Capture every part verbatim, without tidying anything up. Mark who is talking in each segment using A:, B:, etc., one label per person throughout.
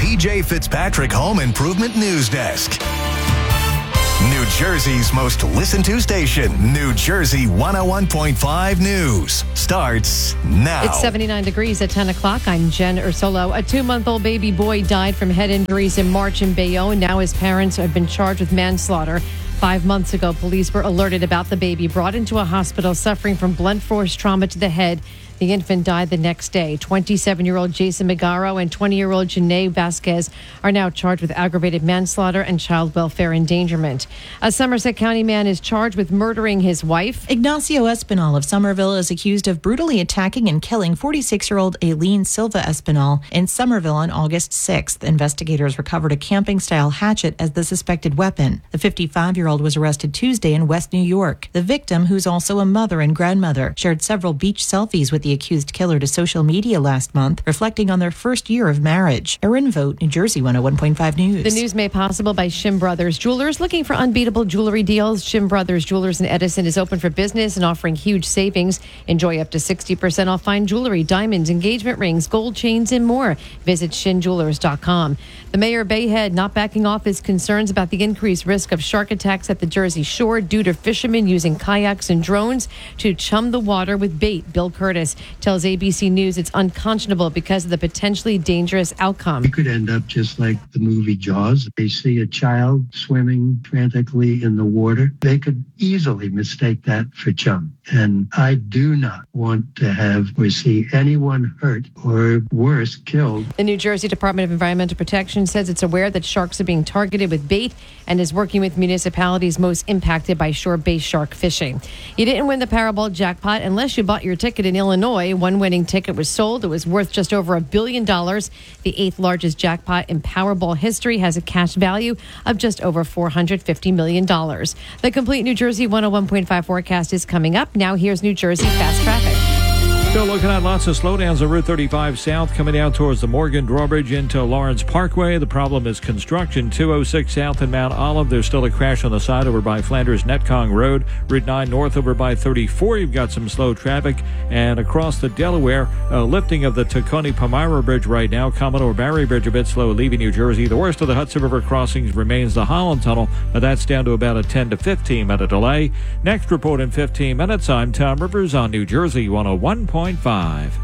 A: P J Fitzpatrick Home Improvement News Desk. New Jersey's most listened to station, New Jersey one oh one point five News, starts now.
B: It's seventy-nine degrees at ten o'clock. I'm Jen Ursulo. A two-month-old baby boy died from head injuries in March in Bayonne. Now his parents have been charged with manslaughter. Five months ago, police were alerted about the baby brought into a hospital suffering from blunt force trauma to the head. The infant died the next day. twenty-seven-year-old Jason Megaro and twenty-year-old Janae Vasquez are now charged with aggravated manslaughter and child welfare endangerment. A Somerset County man is charged with murdering his wife.
C: Ignacio Espinal of Somerville is accused of brutally attacking and killing forty-six-year-old Aileen Silva Espinal in Somerville on August sixth. Investigators recovered a camping-style hatchet as the suspected weapon. The fifty-five-year-old was arrested Tuesday in West New York. The victim, who's also a mother and grandmother, shared several beach selfies with the accused killer to social media last month, reflecting on their first year of marriage. Erin Vogt, New Jersey one oh one point five News.
B: The news made possible by Shim Brothers Jewelers. Looking for unbeatable jewelry deals? Shim Brothers Jewelers in Edison is open for business and offering huge savings. Enjoy up to sixty percent off fine jewelry, diamonds, engagement rings, gold chains, and more. Visit shin jewelers dot com. The mayor of Bayhead not backing off his concerns about the increased risk of shark attacks at the Jersey Shore due to fishermen using kayaks and drones to chum the water with bait. Bill Curtis tells A B C News it's unconscionable because of the potentially dangerous outcome.
D: It could end up just like the movie Jaws. They see a child swimming frantically in the water. They could easily mistake that for chum. And I do not want to have or see anyone hurt or worse, killed.
B: The New Jersey Department of Environmental Protection says it's aware that sharks are being targeted with bait and is working with municipalities most impacted by shore-based shark fishing. You didn't win the Powerball jackpot unless you bought your ticket in Illinois. One winning ticket was sold. It was worth just over a billion dollars. The eighth largest jackpot in Powerball history has a cash value of just over four hundred fifty million dollars. The complete New Jersey one oh one point five forecast is coming up. Now here's New Jersey fast traffic.
E: Still looking at lots of slowdowns on Route thirty-five South coming down towards the Morgan Drawbridge into Lawrence Parkway. The problem is construction. two oh six South in Mount Olive. There's still a crash on the side over by Flanders Netcong Road. Route nine North over by thirty-four. You've got some slow traffic. And across the Delaware, uh, lifting of the Tacony-Palmyra Bridge right now. Commodore Barry Bridge a bit slow leaving New Jersey. The worst of the Hudson River crossings remains the Holland Tunnel, but that's down to about a ten to fifteen minute delay. Next report in fifteen minutes. I'm Tom Rivers on New Jersey one oh one point five.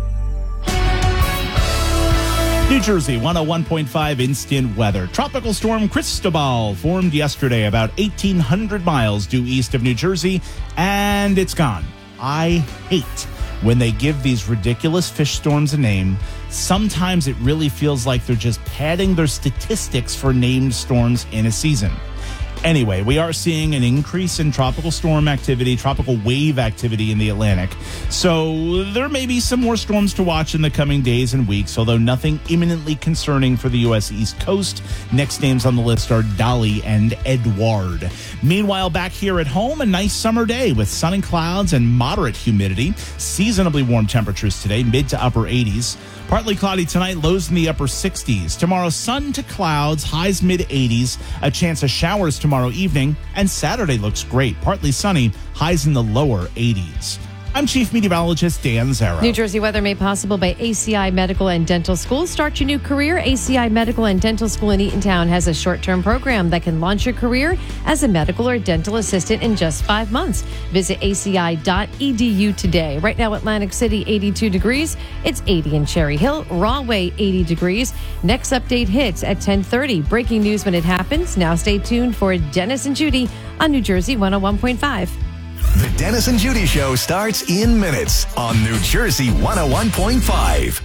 F: New Jersey one oh one point five instant weather. Tropical storm Cristobal formed yesterday about eighteen hundred miles due east of New Jersey, and it's gone. I hate when they give these ridiculous fish storms a name. Sometimes it really feels like they're just padding their statistics for named storms in a season. Anyway, we are seeing an increase in tropical storm activity, tropical wave activity in the Atlantic. So there may be some more storms to watch in the coming days and weeks, although nothing imminently concerning for the U S East Coast. Next names on the list are Dolly and Edward. Meanwhile, back here at home, a nice summer day with sun and clouds and moderate humidity. Seasonably warm temperatures today, mid to upper eighties. Partly cloudy tonight, lows in the upper sixties. Tomorrow, sun to clouds, highs mid eighties. A chance of showers tomorrow evening. And Saturday looks great. Partly sunny, highs in the lower eighties. I'm Chief Meteorologist Dan Zarrow.
B: New Jersey weather made possible by A C I Medical and Dental School. Start your new career. A C I Medical and Dental School in Eatontown has a short-term program that can launch your career as a medical or dental assistant in just five months. Visit A C I dot E D U today. Right now, Atlantic City, eighty-two degrees. It's eighty in Cherry Hill. Rahway, eighty degrees. Next update hits at ten thirty. Breaking news when it happens. Now stay tuned for Dennis and Judy on New Jersey one oh one point five.
A: The Dennis and Judy Show starts in minutes on New Jersey one oh one point five.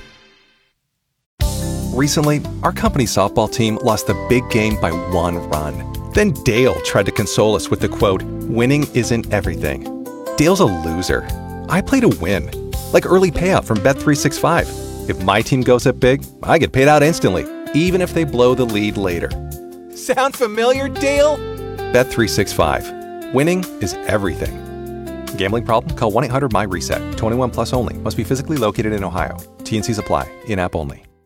G: Recently, our company softball team lost the big game by one run. Then Dale tried to console us with the quote, "Winning isn't everything." Dale's a loser. I play to win, like early payout from Bet three sixty-five. If my team goes up big, I get paid out instantly, even if they blow the lead later. Sound familiar, Dale? Bet three sixty-five. Winning is everything. Gambling problem? Call one eight hundred my reset. twenty-one plus only. Must be physically located in Ohio. T and C's apply. In-app only.
C: Hey,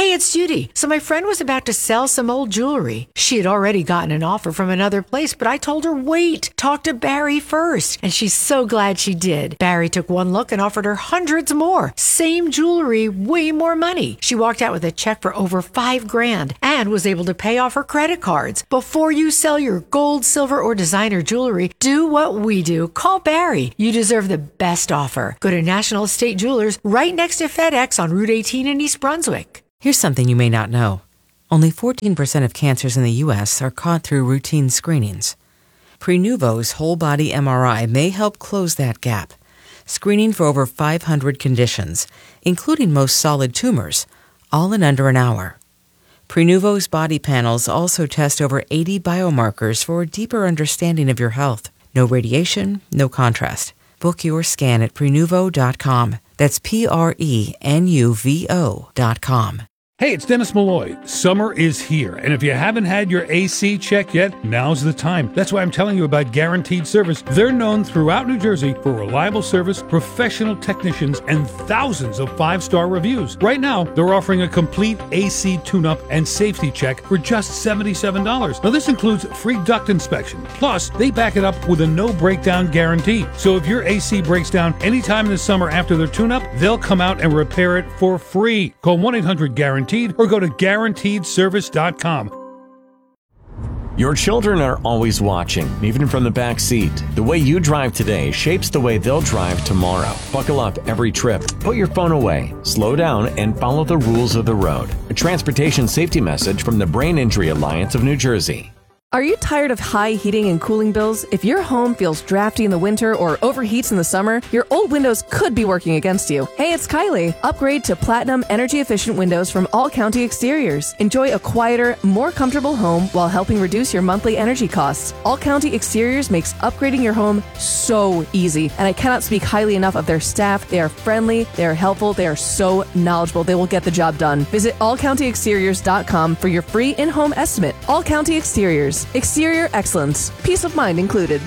H: Hey, it's Judy. So my friend was about to sell some old jewelry. She had already gotten an offer from another place, but I told her, wait, talk to Barry first. And she's so glad she did. Barry took one look and offered her hundreds more. Same jewelry, way more money. She walked out with a check for over five grand and was able to pay off her credit cards. Before you sell your gold, silver, or designer jewelry, do what we do. Call Barry. You deserve the best offer. Go to National Estate Jewelers right next to FedEx on Route eighteen in East Brunswick.
I: Here's something you may not know. Only fourteen percent of cancers in the U S are caught through routine screenings. Prenuvo's whole-body M R I may help close that gap, screening for over five hundred conditions, including most solid tumors, all in under an hour. Prenuvo's body panels also test over eighty biomarkers for a deeper understanding of your health. No radiation, no contrast. Book your scan at Prenuvo dot com. That's P R E N U V O dot com.
J: Hey, it's Dennis Malloy. Summer is here, and if you haven't had your A C checked yet, now's the time. That's why I'm telling you about Guaranteed Service. They're known throughout New Jersey for reliable service, professional technicians, and thousands of five-star reviews. Right now, they're offering a complete A C tune-up and safety check for just seventy-seven dollars. Now, this includes free duct inspection. Plus, they back it up with a no-breakdown guarantee. So if your A C breaks down anytime in the summer after their tune-up, they'll come out and repair it for free. Call one eight hundred guarantee or go to guaranteed service dot com.
K: Your children are always watching, even from the back seat. The way you drive today shapes the way they'll drive tomorrow. Buckle up every trip. Put your phone away. Slow down and follow the rules of the road. A transportation safety message from the Brain Injury Alliance of New Jersey.
L: Are you tired of high heating and cooling bills? If your home feels drafty in the winter or overheats in the summer, your old windows could be working against you. Hey, it's Kylie. Upgrade to platinum energy-efficient windows from All County Exteriors. Enjoy a quieter, more comfortable home while helping reduce your monthly energy costs. All County Exteriors makes upgrading your home so easy, and I cannot speak highly enough of their staff. They are friendly, they are helpful, they are so knowledgeable. They will get the job done. Visit all county exteriors dot com for your free in-home estimate. All County Exteriors. Exterior excellence. Peace of mind included.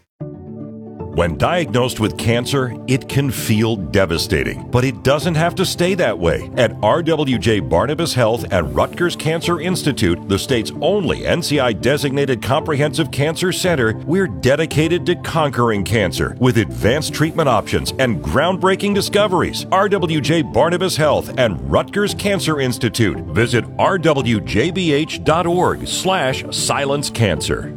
M: When diagnosed with cancer, it can feel devastating, but it doesn't have to stay that way. At R W J Barnabas Health at Rutgers Cancer Institute, the state's only N C I-designated comprehensive cancer center, we're dedicated to conquering cancer with advanced treatment options and groundbreaking discoveries. R W J Barnabas Health and Rutgers Cancer Institute. Visit r w j b h dot org slash silence cancer.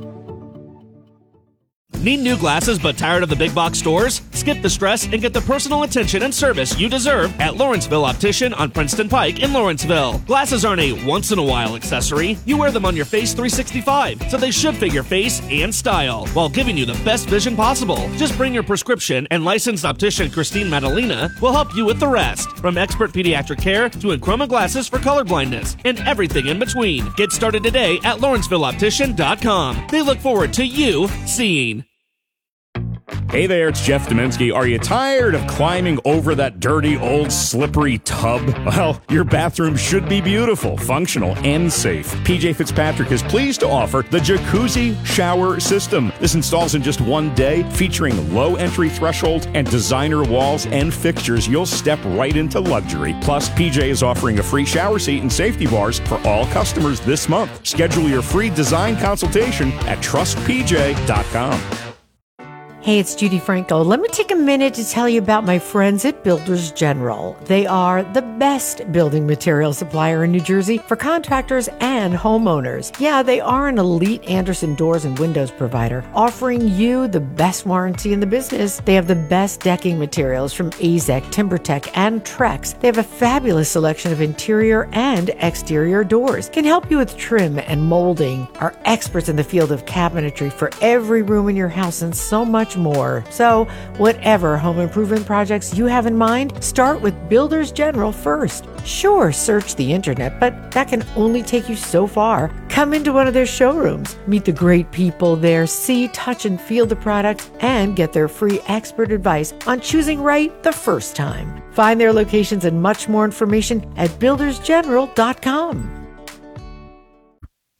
N: Need new glasses but tired of the big box stores? Skip the stress and get the personal attention and service you deserve at Lawrenceville Optician on Princeton Pike in Lawrenceville. Glasses aren't a once-in-a-while accessory. You wear them on your face three sixty-five, so they should fit your face and style while giving you the best vision possible. Just bring your prescription and licensed optician Christine Madalena will help you with the rest. From expert pediatric care to Enchroma glasses for colorblindness and everything in between. Get started today at Lawrenceville Optician dot com. They look forward to you seeing.
O: Hey there, it's Jeff Domensky. Are you tired of climbing over that dirty, old, slippery tub? Well, your bathroom should be beautiful, functional, and safe. P J Fitzpatrick is pleased to offer the Jacuzzi Shower System. This installs in just one day, featuring low entry threshold and designer walls and fixtures. You'll step right into luxury. Plus, P J is offering a free shower seat and safety bars for all customers this month. Schedule your free design consultation at trust p j dot com.
H: Hey, it's Judy Franco. Let me take a minute to tell you about my friends at Builders General. They are the best building material supplier in New Jersey for contractors and homeowners. Yeah, they are an elite Andersen doors and windows provider, offering you the best warranty in the business. They have the best decking materials from A Z E C, TimberTech, and Trex. They have a fabulous selection of interior and exterior doors. Can help you with trim and molding. Are experts in the field of cabinetry for every room in your house and so much more. So, whatever home improvement projects you have in mind, start with Builders General first. Sure, search the internet, but that can only take you so far. Come into one of their showrooms, meet the great people there, see, touch, and feel the products, and get their free expert advice on choosing right the first time. Find their locations and much more information at builders general dot com.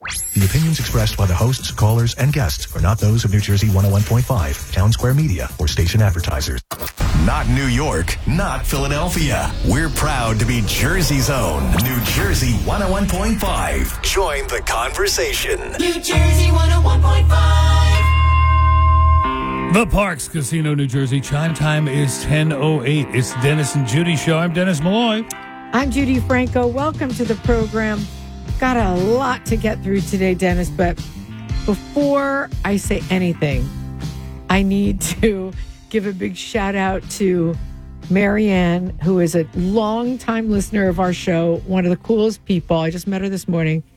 A: The opinions expressed by the hosts, callers, and guests are not those of New Jersey one oh one point five, Town Square Media, or station advertisers. Not New York, not Philadelphia. We're proud to be Jersey's own New Jersey one oh one point five. Join the conversation.
P: New Jersey one oh one point five.
J: The Parks Casino, New Jersey. Chime time is ten oh eight. It's Dennis and Judy Show. I'm Dennis Malloy.
H: I'm Judy Franco. Welcome to the program. Got a lot to get through today, Dennis, but before I say anything, I need to give a big shout out to Marianne, who is a longtime listener of our show, one of the coolest people. I just met her this morning.